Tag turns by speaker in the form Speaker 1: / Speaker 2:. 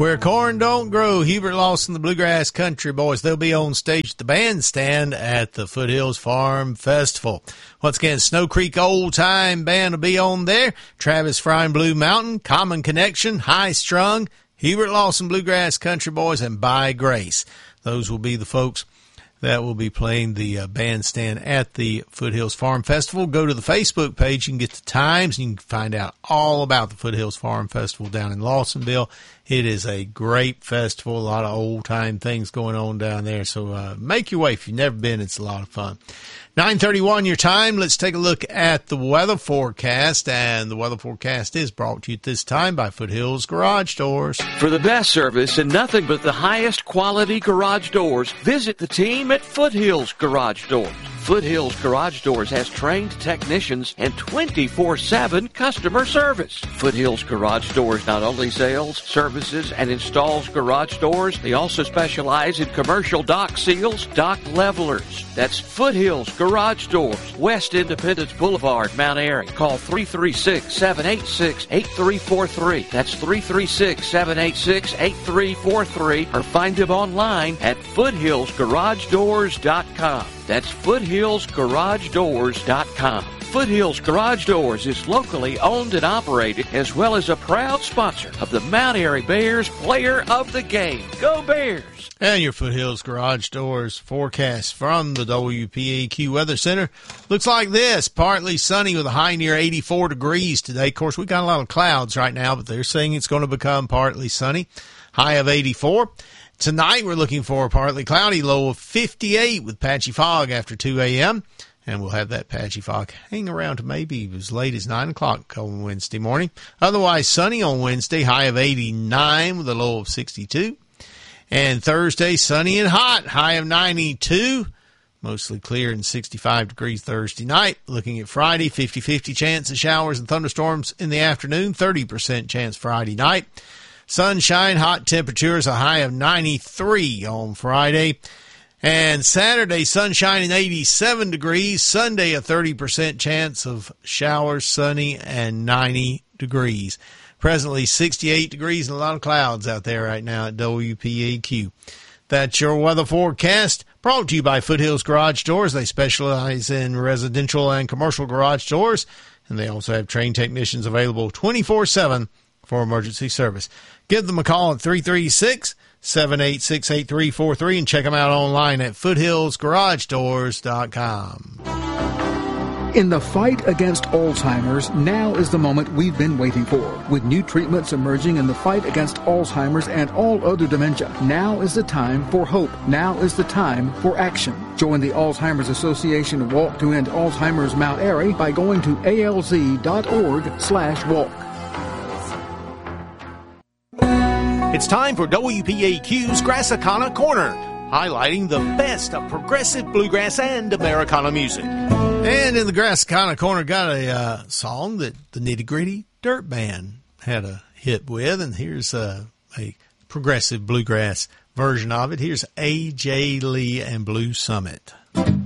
Speaker 1: Where corn don't grow, Hubert Lawson, the Bluegrass Country Boys. They'll be on stage at the bandstand at the Foothills Farm Festival. Once again, Snow Creek Old Time Band will be on there. Travis Fry and Blue Mountain, Common Connection, High Strung, Hubert Lawson, Bluegrass Country Boys, and By Grace. Those will be the folks that will be playing the bandstand at the Foothills Farm Festival. Go to the Facebook page. You can get the times. And you can find out all about the Foothills Farm Festival down in Lawsonville. It is a great festival. A lot of old-time things going on down there. So make your way. If you've never been, it's a lot of fun. 9:31 your time. Let's take a look at the weather forecast. And the weather forecast is brought to you at this time by Foothills Garage Doors.
Speaker 2: For the best service and nothing but the highest quality garage doors, visit the team at Foothills Garage Doors. Foothills Garage Doors has trained technicians and 24/7 customer service. Foothills Garage Doors not only sells, services, and installs garage doors, they also specialize in commercial dock seals, dock levelers. That's Foothills Garage Doors, West Independence Boulevard, Mount Airy. Call 336-786-8343. That's 336-786-8343, or find them online at foothillsgaragedoors.com. That's foothillsgaragedoors.com. Foothills Garage Doors is locally owned and operated, as well as a proud sponsor of the Mount Airy Bears Player of the Game. Go Bears!
Speaker 1: And your Foothills Garage Doors forecast from the WPAQ Weather Center looks like this. Partly sunny with a high near 84 degrees today. Of course, we got a lot of clouds right now, but they're saying it's going to become partly sunny. High of 84. Tonight, we're looking for a partly cloudy, low of 58 with patchy fog after 2 a.m., and we'll have that patchy fog hang around to maybe as late as 9 o'clock on Wednesday morning. Otherwise, sunny on Wednesday, high of 89 with a low of 62. And Thursday, sunny and hot, high of 92. Mostly clear and 65 degrees Thursday night. Looking at Friday, 50-50 chance of showers and thunderstorms in the afternoon, 30% chance Friday night. Sunshine, hot temperatures, a high of 93 on Friday. And Saturday, sunshine and 87 degrees. Sunday, a 30% chance of showers, sunny, and 90 degrees. Presently, 68 degrees and a lot of clouds out there right now at WPAQ. That's your weather forecast, brought to you by Foothills Garage Doors. They specialize in residential and commercial garage doors, and they also have trained technicians available 24/7 for emergency service. Give them a call at 336-786-8343 and check them out online at foothillsgaragedoors.com.
Speaker 3: In the fight against Alzheimer's, now is the moment we've been waiting for. With new treatments emerging in the fight against Alzheimer's and all other dementia, now is the time for hope. Now is the time for action. Join the Alzheimer's Association Walk to End Alzheimer's Mount Airy by going to alz.org/walk.
Speaker 1: It's time for WPAQ's Grassicana Corner, highlighting the best of progressive bluegrass and Americana music. And in the Grassicana Corner, got a song that the Nitty Gritty Dirt Band had a hit with, and here's a progressive bluegrass version of it. Here's A.J. Lee and Blue Summit.